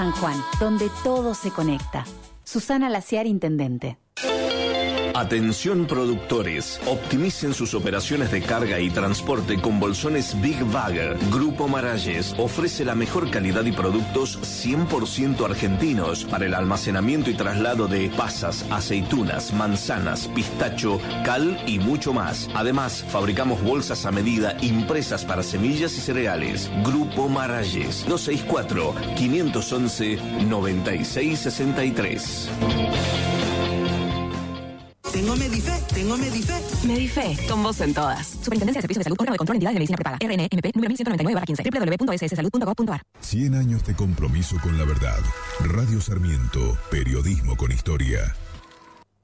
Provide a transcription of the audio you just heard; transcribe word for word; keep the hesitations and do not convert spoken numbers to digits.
San Juan, donde todo se conecta. Susana Laciar, intendente. Atención productores, optimicen sus operaciones de carga y transporte con bolsones Big Bag. Grupo Maralles ofrece la mejor calidad y productos cien por ciento argentinos para el almacenamiento y traslado de pasas, aceitunas, manzanas, pistacho, cal y mucho más. Además, fabricamos bolsas a medida impresas para semillas y cereales. Grupo Maralles, dos seis cuatro, cinco uno uno, nueve seis seis tres. Tengo Medife, tengo Medife. Medife, con vos en todas. Superintendencia de Servicios de Salud, órgano de control de entidades de medicina prepaga. R N M P número mil ciento noventa y nueve barra quince. doble u doble u doble u punto s s salud punto gov punto a r. cien años de compromiso con la verdad. Radio Sarmiento, periodismo con historia.